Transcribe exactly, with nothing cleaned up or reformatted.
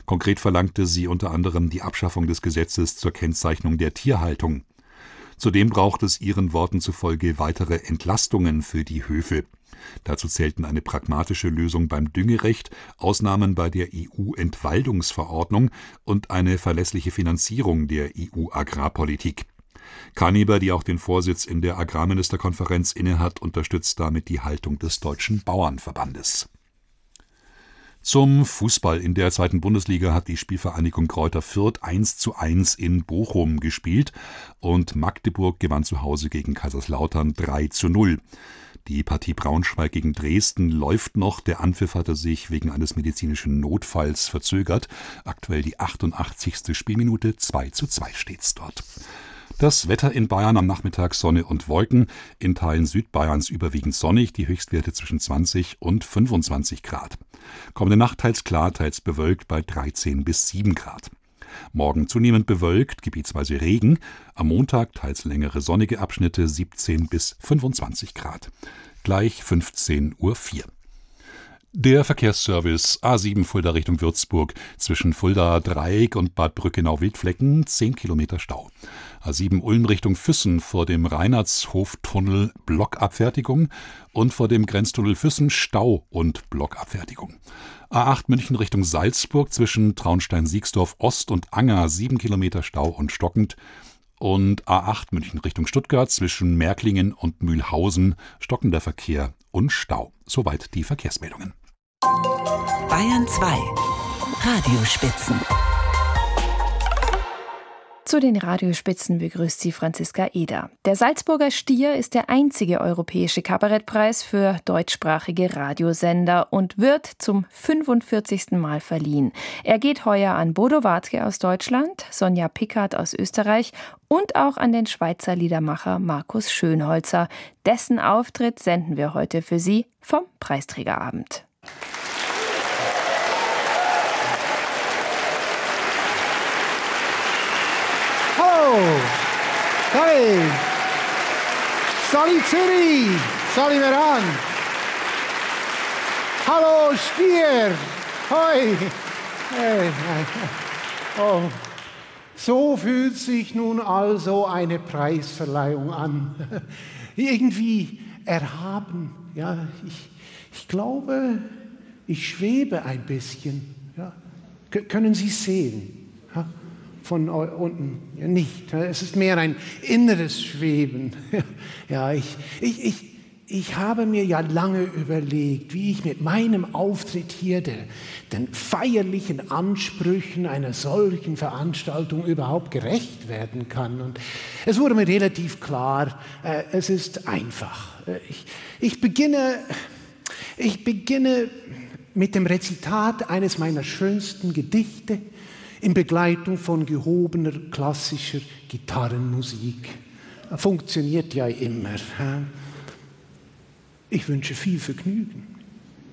Konkret verlangte sie unter anderem die Abschaffung des Gesetzes zur Kennzeichnung der Tierhaltung. Zudem braucht es ihren Worten zufolge weitere Entlastungen für die Höfe. Dazu zählten eine pragmatische Lösung beim Düngerecht, Ausnahmen bei der E U-Entwaldungsverordnung und eine verlässliche Finanzierung der E U-Agrarpolitik. Caneber, die auch den Vorsitz in der Agrarministerkonferenz innehat, unterstützt damit die Haltung des Deutschen Bauernverbandes. Zum Fußball. In der zweiten Bundesliga hat die Spielvereinigung Greuther Fürth eins zu eins in Bochum gespielt und Magdeburg gewann zu Hause gegen Kaiserslautern drei zu null. Die Partie Braunschweig gegen Dresden läuft noch. Der Anpfiff hatte sich wegen eines medizinischen Notfalls verzögert. Aktuell die achtundachtzigste Spielminute, zwei zu zwei steht's dort. Das Wetter in Bayern: am Nachmittag Sonne und Wolken, in Teilen Südbayerns überwiegend sonnig, die Höchstwerte zwischen zwanzig und fünfundzwanzig Grad. Kommende Nacht teils klar, teils bewölkt bei dreizehn bis sieben Grad. Morgen zunehmend bewölkt, gebietsweise Regen, am Montag teils längere sonnige Abschnitte, siebzehn bis fünfundzwanzig Grad. Gleich fünfzehn Uhr vier. Der Verkehrsservice A sieben Fulda Richtung Würzburg, zwischen Fulda Dreieck und Bad Brückenau-Wildflecken zehn Kilometer Stau. A sieben Ulm Richtung Füssen vor dem Reinhardshoftunnel Blockabfertigung und vor dem Grenztunnel Füssen Stau und Blockabfertigung. A acht München Richtung Salzburg zwischen Traunstein-Siegsdorf Ost und Anger sieben Kilometer Stau und stockend. Und A acht München Richtung Stuttgart zwischen Märklingen und Mühlhausen stockender Verkehr und Stau. Soweit die Verkehrsmeldungen. Bayern zwei Radiospitzen. Zu den Radiospitzen begrüßt sie Franziska Eder. Der Salzburger Stier ist der einzige europäische Kabarettpreis für deutschsprachige Radiosender und wird zum fünfundvierzigsten Mal verliehen. Er geht heuer an Bodo Wartke aus Deutschland, Sonja Pickard aus Österreich und auch an den Schweizer Liedermacher Markus Schönholzer. Dessen Auftritt senden wir heute für Sie vom Preisträgerabend. Hallo, Sali, Sali Zürich, Sali Meran. Hallo Stier, hoi. Hey. Oh. So fühlt sich nun also eine Preisverleihung an. Irgendwie erhaben. Ja, ich, ich glaube, ich schwebe ein bisschen. Ja. K- können Sie sehen? Ja. Von unten ja, nicht. Es ist mehr ein inneres Schweben. Ja, ich, ich, ich, ich habe mir ja lange überlegt, wie ich mit meinem Auftritt hier der, den feierlichen Ansprüchen einer solchen Veranstaltung überhaupt gerecht werden kann. Und es wurde mir relativ klar, äh, es ist einfach. Ich, ich, beginne, ich beginne mit dem Rezitat eines meiner schönsten Gedichte, in Begleitung von gehobener klassischer Gitarrenmusik. Funktioniert ja immer. Ich wünsche viel Vergnügen.